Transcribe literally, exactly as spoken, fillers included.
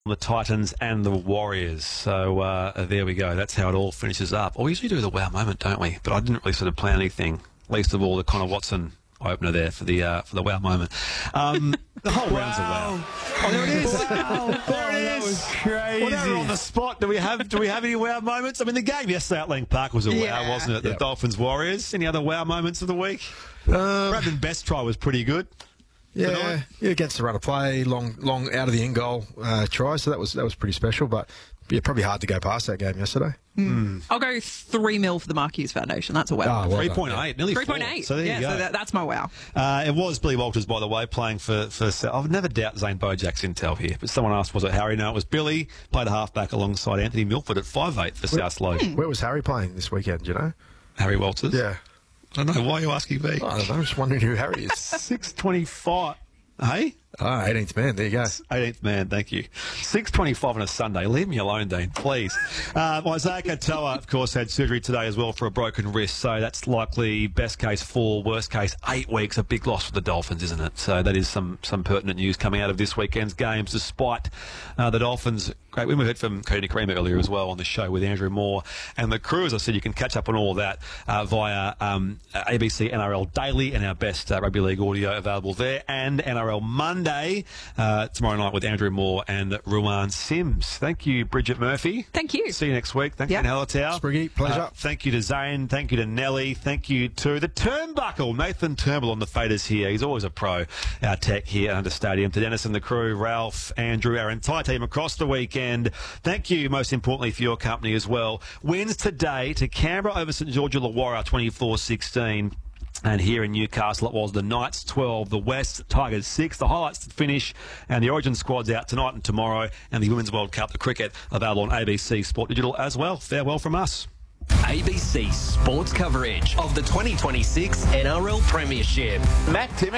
the Titans and the Warriors. So uh, there we go. That's how it all finishes up. We usually do the wow moment, don't we? But I didn't really sort of plan anything, least of all the Connor Watson opener there for the uh, for the wow moment. Um, the whole round's a wow. Oh, there it is. Wow. There it is. That was crazy. Well, now we're on the spot. Do we have do we have any wow moments? I mean, the game yesterday at Lang Park was a Yeah. wow, wasn't it? The Yep. Dolphins Warriors. Any other wow moments of the week? Um, Bradman Best's try was pretty good. yeah, yeah, against the run of play, long, long out of the end goal uh, try. So that was that was pretty special. But yeah, probably hard to go past that game yesterday. I'll go three mil for the Marquise Foundation. That's a wow. Ah, well Three done, point yeah. eight, nearly Three four. point eight. So there yeah, you go. so that, that's my wow. Uh, it was Billy Walters, by the way, playing for, for I would never doubt Zane Bojak's intel here. But someone asked, was it Harry? No, it was Billy. Played a halfback alongside Anthony Milford at five eight for South Slope. Where was Harry playing this weekend? Do you know? Harry Walters? Yeah, I don't know. Why are you asking me? I don't know. I'm just wondering who Harry is. six twenty-five. Hey? Ah, eighteenth man. There you go. eighteenth man, thank you. six twenty-five on a Sunday. Leave me alone, Dean, please. Um, Isaiah Katoa, of course, had surgery today as well for a broken wrist, so that's likely best case four, worst case eight weeks. A big loss for the Dolphins, isn't it? So that is some some pertinent news coming out of this weekend's games, despite uh, the Dolphins' great win. We heard from Cody Creamer earlier as well on the show with Andrew Moore and the crew. As I said, you can catch up on all of that uh, via um, A B C N R L Daily and our best uh, rugby league audio available there, and N R L Monday uh, tomorrow night with Andrew Moore and Ruan Sims. Thank you, Bridget Murphy. Thank you. See you next week. Thank Yep. you, Hallertau. Spriggy, pleasure. Uh, thank you to Zane. Thank you to Nelly. Thank you to the Turnbuckle, Nathan Turnbull on the faders here. He's always a pro, our tech here under Stadium. To Dennis and the crew, Ralph, Andrew, our entire team across the weekend. Thank you, most importantly, for your company as well. Wins today to Canberra over St George Illawarra, twenty-four sixteen. And here in Newcastle, it was the Knights twelve, the West Tigers six. The highlights to finish, and the Origin squad's out tonight and tomorrow, and the Women's World Cup, the cricket, available on A B C Sport Digital as well. Farewell from us. A B C Sports coverage of the twenty twenty-six N R L Premiership. Matt Timmy.